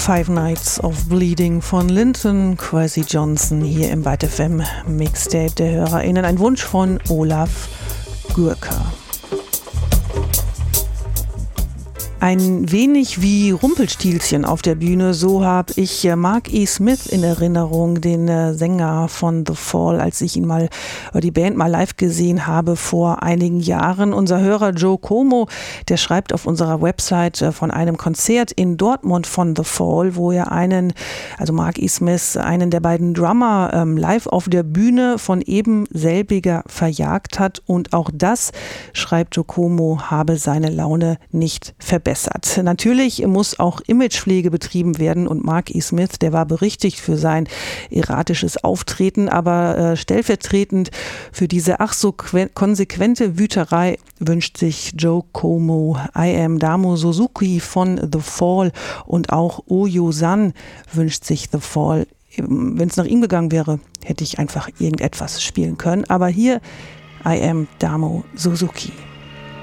Five Nights of Bleeding von Linton Kwesi Johnson hier im Byte FM Mixtape der HörerInnen. Ein Wunsch von Olaf Gürker. Ein wenig wie Rumpelstilzchen auf der Bühne, so habe ich Mark E. Smith in Erinnerung, den Sänger von The Fall, als ich die Band mal live gesehen habe vor einigen Jahren. Unser Hörer Joe Como, der schreibt auf unserer Website von einem Konzert in Dortmund von The Fall, wo er Mark E. Smith, einen der beiden Drummer, live auf der Bühne von eben selbiger verjagt hat. Und auch das, schreibt Joe Como, habe seine Laune nicht verbessert. Natürlich muss auch Imagepflege betrieben werden und Mark E. Smith, der war berichtigt für sein erratisches Auftreten, aber stellvertretend für diese ach so konsequente Wüterei wünscht sich Joe Como I Am Damo Suzuki von The Fall und auch Oyo San wünscht sich The Fall. Wenn es nach ihm gegangen wäre, hätte ich einfach irgendetwas spielen können, aber hier I Am Damo Suzuki.